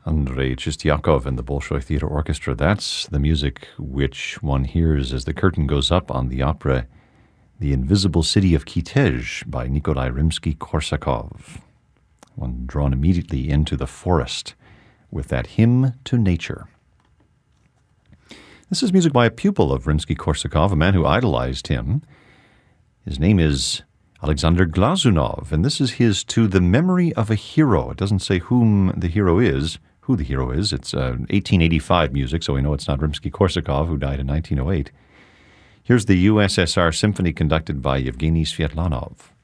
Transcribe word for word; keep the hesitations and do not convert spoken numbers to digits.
Andrei Chistiakov and the Bolshoi Theater Orchestra. That's the music which one hears as the curtain goes up on the opera The Invisible City of Kitezh by Nikolai Rimsky-Korsakov. One drawn immediately into the forest with that hymn to nature. This is music by a pupil of Rimsky-Korsakov, a man who idolized him. His name is Alexander Glazunov, and this is his To the Memory of a Hero. It doesn't say whom the hero is, who the hero is. It's uh, eighteen eighty-five music, so we know it's not Rimsky-Korsakov, who died in nineteen oh eight. Here's the U S S R Symphony conducted by Yevgeny Sviatlanov.